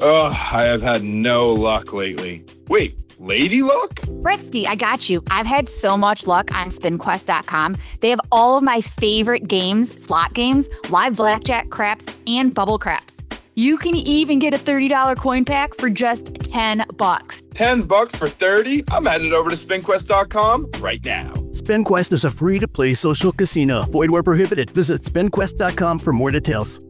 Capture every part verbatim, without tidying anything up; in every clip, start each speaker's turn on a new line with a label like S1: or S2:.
S1: Ugh, I have had no luck lately. Wait, lady luck?
S2: Britsky, I got you. I've had so much luck on spin quest dot com. They have all of my favorite games, slot games, live blackjack, craps, and bubble craps. You can even get a thirty dollars coin pack for just ten bucks.
S1: ten bucks for thirty? I'm headed over to spin quest dot com right now.
S3: SpinQuest is a free-to-play social casino. Void where prohibited. Visit spin quest dot com for more details.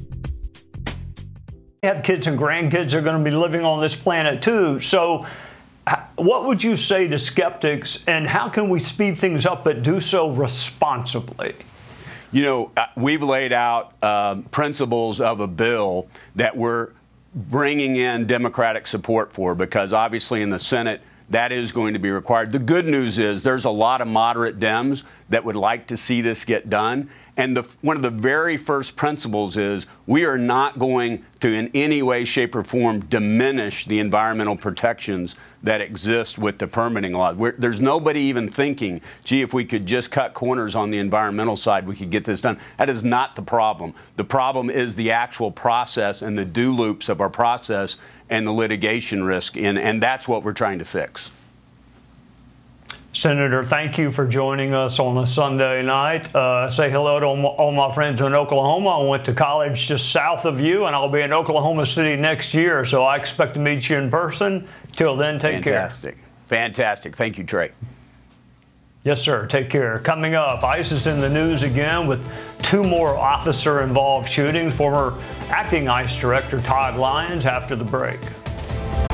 S4: Have kids and grandkids are going to be living on this planet too. So what would you say to skeptics, and how can we speed things up but do so responsibly?
S5: You know, we've laid out um, principles of a bill that we're bringing in Democratic support for, because obviously in the Senate, that is going to be required. The good news is there's a lot of moderate Dems that would like to see this get done. And the, one of the very first principles is we are not going to in any way, shape, or form diminish the environmental protections that exist with the permitting law. We're, there's nobody even thinking, gee, if we could just cut corners on the environmental side, we could get this done. That is not the problem. The problem is the actual process and the do loops of our process and the litigation risk, and, and that's what we're trying to fix.
S4: Senator, thank you for joining us on a Sunday night. Uh, say hello to all my, all my friends in Oklahoma. I went to college just south of you, and I'll be in Oklahoma City next year, so I expect to meet you in person. Till then, take care.
S5: Fantastic. Fantastic. Thank you, Trey.
S4: Yes, sir. Take care. Coming up, ICE is in the news again with two more officer-involved shootings. Former acting ICE Director Todd Lyons after the break.